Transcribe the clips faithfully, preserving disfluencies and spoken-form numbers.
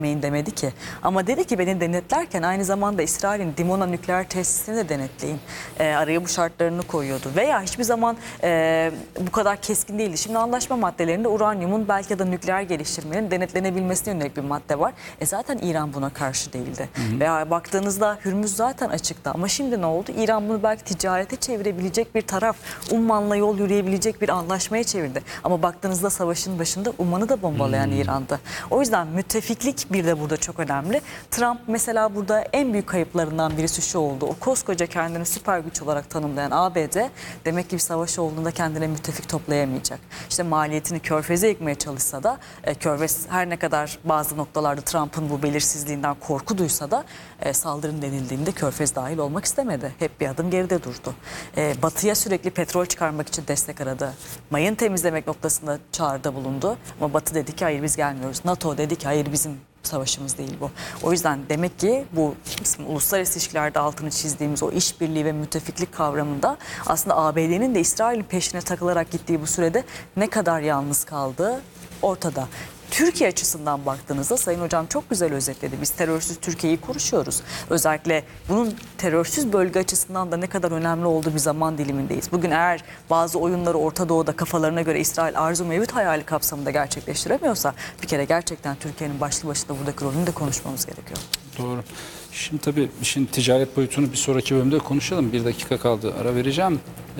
demedi ki. Ama dedi ki beni denetlerken aynı zamanda İsrail'in Dimona nükleer tesisini de denetleyin. E, araya bu şartlarını koyuyordu. Veya hiçbir zaman e, bu kadar keskin değildi. Şimdi anlaşma maddelerinde uranyumun belki ya da nükleer geliştirmenin denetlenebilmesine yönelik bir madde var. E zaten İran buna karşı değildi. Hı hı. Veya baktığınızda Hürmüz zaten açıkta. Ama şimdi ne oldu? İran bunu belki ticarete çevirebilecek bir taraf. Umman'la yol yürüyebilecek bir anlaşmaya çevirdi. Ama baktığınızda savaşın başında Umman'ı da bombalayan hmm. İran'dı. O yüzden müttefiklik bir de burada çok önemli. Trump mesela burada en büyük kayıplarından birisi şu oldu. O koskoca kendini süper güç olarak tanımlayan A B D demek ki bir savaş olduğunda kendine müttefik toplayamayacak. İşte maliyetini Körfez'e yıkmaya çalışsa da e, Körfez her ne kadar bazı noktalarda Trump'ın bu belirsizliğinden korku duysa da e, saldırın denildiğinde Körfez dahil olmak istemedi. Hep bir adım geride durdu. E, batıya sürekli petrol çıkarmak için destek aradı. Mayın temizlemek noktasında çağrıda bulundu. Ama Batı dedi ki hayır biz gelmiyoruz. NATO dedi ki hayır bizim savaşımız değil bu. O yüzden demek ki bu uluslararası ilişkilerde altını çizdiğimiz o işbirliği ve müttefiklik kavramında aslında A B D'nin de İsrail'in peşine takılarak gittiği bu sürede ne kadar yalnız kaldığı ortada. Türkiye açısından baktığınızda Sayın Hocam çok güzel özetledi. Biz terörsüz Türkiye'yi konuşuyoruz. Özellikle bunun terörsüz bölge açısından da ne kadar önemli olduğu bir zaman dilimindeyiz. Bugün eğer bazı oyunları Orta Doğu'da kafalarına göre İsrail arzu mevcut hayali kapsamında gerçekleştiremiyorsa bir kere gerçekten Türkiye'nin başlı başına buradaki rolünü de konuşmamız gerekiyor. Doğru. Şimdi tabii işin ticaret boyutunu bir sonraki bölümde konuşalım. Bir dakika kaldı. Ara vereceğim.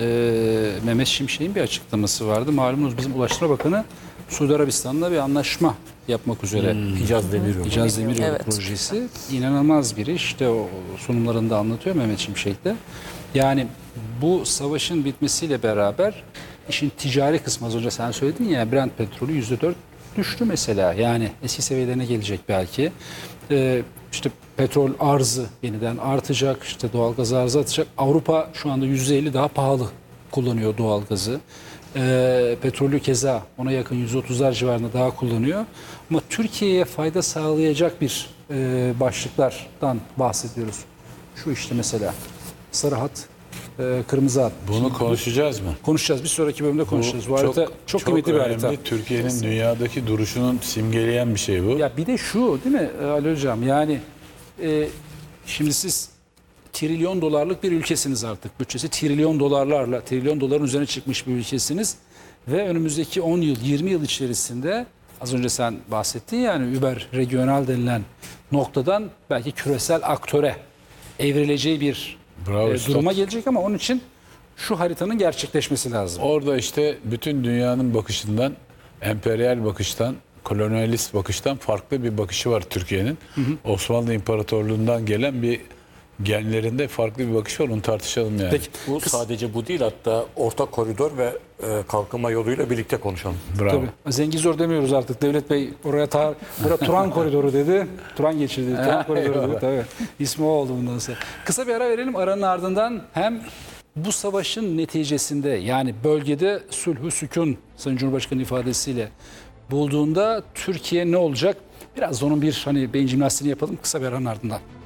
Ee, Mehmet Şimşek'in bir açıklaması vardı. Malumunuz bizim Ulaştırma Bakanı Suudi Arabistan'la bir anlaşma yapmak üzere. Hmm. Hicaz Demiryolu. Hicaz Demiryolu evet. projesi. İnanılmaz bir iş. İşte o sunumlarında anlatıyor Mehmet Şimşek de. Yani bu savaşın bitmesiyle beraber işin ticari kısmı, az önce sen söyledin ya, Brent petrolü yüzde dört düştü mesela. Yani eski seviyelerine gelecek belki. Ee, işte petrol arzı yeniden artacak. İşte doğalgaz arzı artacak. Avrupa şu anda yüzde elli daha pahalı kullanıyor doğalgazı. E, petrolü keza ona yakın yüz otuzlar civarında daha kullanıyor. Ama Türkiye'ye fayda sağlayacak bir e, başlıklardan bahsediyoruz. Şu işte mesela sarı hat, e, kırmızı hat. Bunu Şimdi konuşacağız mı? Konuşacağız. Bir sonraki bölümde konuşacağız. Bu, bu harita çok, çok kıymetli bir harita. Türkiye'nin dünyadaki duruşunun simgeleyen bir şey bu. Ya bir de şu değil mi Ali Hocam? Yani e, şimdi siz trilyon dolarlık bir ülkesiniz artık. Bütçesi trilyon dolarlarla, trilyon doların üzerine çıkmış bir ülkesiniz. Ve önümüzdeki on yıl, yirmi yıl içerisinde az önce sen bahsettin yani über regional denilen noktadan belki küresel aktöre evrileceği bir Bravo, e, duruma gelecek ama onun için şu haritanın gerçekleşmesi lazım. Orada işte bütün dünyanın bakışından, emperyal bakıştan, kolonyalist bakıştan farklı bir bakışı var Türkiye'nin. Osmanlı İmparatorluğu'ndan gelen bir genlerinde farklı bir bakış var, onu tartışalım yani. Peki bu Kıs sadece bu değil, hatta ortak koridor ve e, kalkınma yoluyla birlikte konuşalım. Bravo. Tabii. Zengizor demiyoruz artık. Devlet Bey oraya ta, buraya Turan koridoru dedi. Turan geçirdi. Turan koridoru dedi. Tabii. İsmi o oldu bundan sonra. Kısa bir ara verelim. Aranın ardından hem bu savaşın neticesinde yani bölgede sulhü sükun Sayın Cumhurbaşkanı ifadesiyle bulduğunda Türkiye ne olacak? Biraz da onun bir hani beyin jimnastiğini yapalım kısa bir aranın ardından.